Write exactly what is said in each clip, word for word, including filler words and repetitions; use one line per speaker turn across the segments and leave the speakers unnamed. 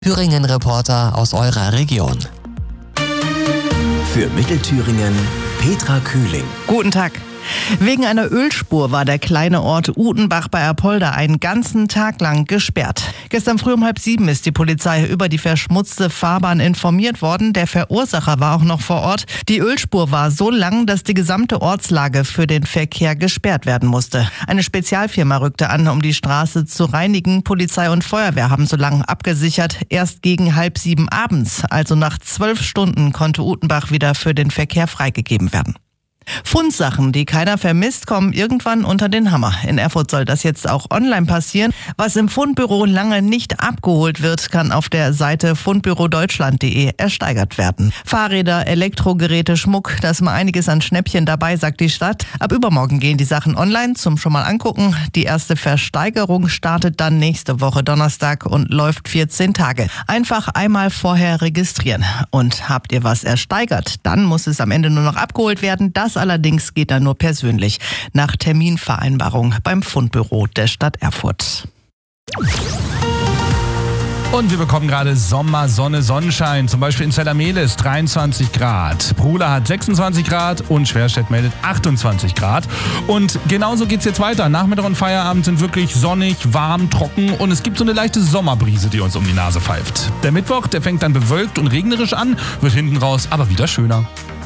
Thüringen-Reporter aus eurer Region.
Für Mittelthüringen Petra Kühling.
Guten Tag. Wegen einer Ölspur war der kleine Ort Utenbach bei Apolda einen ganzen Tag lang gesperrt. Gestern früh um halb sieben ist die Polizei über die verschmutzte Fahrbahn informiert worden. Der Verursacher war auch noch vor Ort. Die Ölspur war so lang, dass die gesamte Ortslage für den Verkehr gesperrt werden musste. Eine Spezialfirma rückte an, um die Straße zu reinigen. Polizei und Feuerwehr haben so lange abgesichert. Erst gegen halb sieben abends, also nach zwölf Stunden, konnte Utenbach wieder für den Verkehr freigegeben werden. Fundsachen, die keiner vermisst, kommen irgendwann unter den Hammer. In Erfurt soll das jetzt auch online passieren. Was im Fundbüro lange nicht abgeholt wird, kann auf der Seite fundbüro deutschland punkt de ersteigert werden. Fahrräder, Elektrogeräte, Schmuck, da ist mal einiges an Schnäppchen dabei, sagt die Stadt. Ab übermorgen gehen die Sachen online zum schon mal angucken. Die erste Versteigerung startet dann nächste Woche Donnerstag und läuft vierzehn Tage. Einfach einmal vorher registrieren. Und habt ihr was ersteigert, dann muss es am Ende nur noch abgeholt werden. Das allerdings geht dann nur persönlich, nach Terminvereinbarung beim Fundbüro der Stadt Erfurt.
Und wir bekommen gerade Sommer, Sonne, Sonnenschein. Zum Beispiel in Zellermelis dreiundzwanzig Grad. Prula hat sechsundzwanzig Grad und Schwerstedt meldet achtundzwanzig Grad. Und genauso geht's jetzt weiter. Nachmittag und Feierabend sind wirklich sonnig, warm, trocken und es gibt so eine leichte Sommerbrise, die uns um die Nase pfeift. Der Mittwoch, der fängt dann bewölkt und regnerisch an, wird hinten raus aber wieder schöner.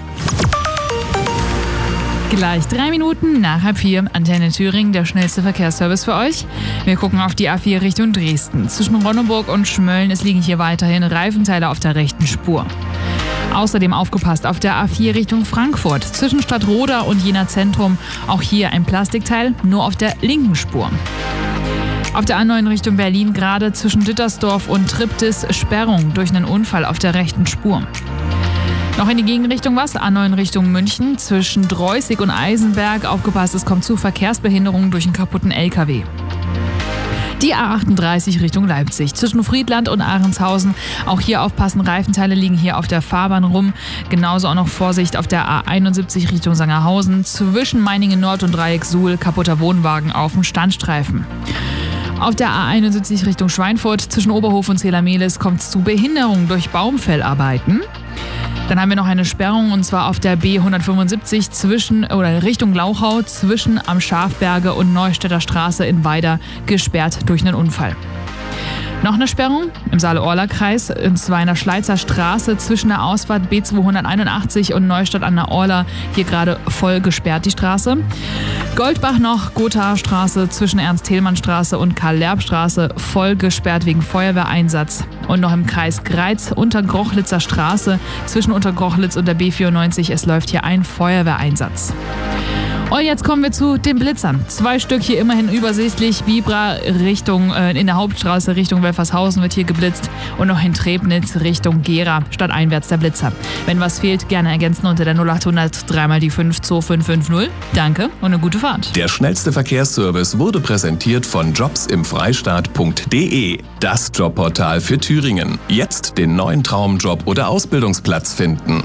Gleich drei Minuten nach halb vier. Antenne Thüringen, der schnellste Verkehrsservice für euch. Wir gucken auf die A vier Richtung Dresden. Zwischen Ronneburg und Schmölln, es liegen hier weiterhin Reifenteile auf der rechten Spur. Außerdem aufgepasst auf der A vier Richtung Frankfurt. Zwischen Stadtroda und Jena Zentrum auch hier ein Plastikteil, nur auf der linken Spur. Auf der A neun Richtung Berlin gerade zwischen Dittersdorf und Triptis Sperrung durch einen Unfall auf der rechten Spur. Noch in die Gegenrichtung was, A neun Richtung München, zwischen Dreußig und Eisenberg. Aufgepasst, es kommt zu Verkehrsbehinderungen durch einen kaputten L K W. Die A achtunddreißig Richtung Leipzig, zwischen Friedland und Ahrenshausen. Auch hier aufpassen, Reifenteile liegen hier auf der Fahrbahn rum. Genauso auch noch Vorsicht auf der A einundsiebzig Richtung Sangerhausen, zwischen Meiningen Nord und Dreieck Suhl, kaputter Wohnwagen auf dem Standstreifen. Auf der A einundsiebzig Richtung Schweinfurt, zwischen Oberhof und Zellermelis, kommt es zu Behinderungen durch Baumfellarbeiten. Dann haben wir noch eine Sperrung und zwar auf der B hundertfünfundsiebzig zwischen oder Richtung Lauchau zwischen am Schafberge und Neustädter Straße in Weida gesperrt durch einen Unfall. Noch eine Sperrung im Saale-Orla-Kreis, und zwar in der Schleizer Straße zwischen der Ausfahrt B zweihunderteinundachtzig und Neustadt an der Orla. Hier gerade voll gesperrt die Straße. Goldbach noch, Gothaer Straße zwischen Ernst-Thälmann-Straße und Karl-Lerb-Straße voll gesperrt wegen Feuerwehreinsatz. Und noch im Kreis Greiz Untergrochlitzer Straße zwischen Untergrochlitz und der B vierundneunzig. Es läuft hier ein Feuerwehreinsatz. Und jetzt kommen wir zu den Blitzern. Zwei Stück hier immerhin übersichtlich. Bibra Richtung, äh, in der Hauptstraße Richtung Welfershausen wird hier geblitzt. Und noch in Trebnitz Richtung Gera, stadteinwärts der Blitzer. Wenn was fehlt, gerne ergänzen unter der null achthundert drei mal die fünf zwei fünf fünf null. Danke und eine gute Fahrt.
Der schnellste Verkehrsservice wurde präsentiert von jobs im freistaat punkt de. Das Jobportal für Thüringen. Jetzt den neuen Traumjob oder Ausbildungsplatz finden.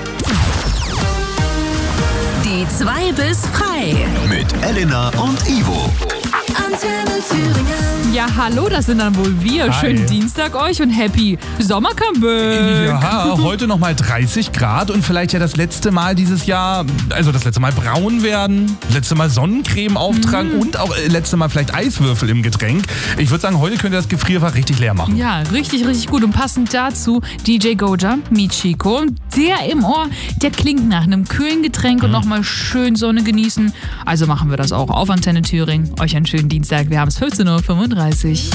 Die zwei bis frei.
Mit Elena und Ivo.
Antenne Thüringen.
Ja, hallo, das sind dann wohl wir.
Hi.
Schönen Dienstag euch und happy Sommercomeback.
Ja, heute nochmal dreißig Grad und vielleicht ja das letzte Mal dieses Jahr, also das letzte Mal braun werden, letzte Mal Sonnencreme auftragen
Mhm.
und auch äh, letzte Mal vielleicht Eiswürfel im Getränk. Ich würde sagen, heute könnt ihr das Gefrierfach richtig leer machen.
Ja, richtig, richtig gut. Und passend dazu D J Goja, Michiko. Der im Ohr, der klingt nach einem kühlen Getränk und nochmal schön Sonne genießen. Also machen wir das auch auf Antenne Thüringen. Euch einen schönen Dienstag. Wir haben es fünfzehn Uhr fünfunddreißig.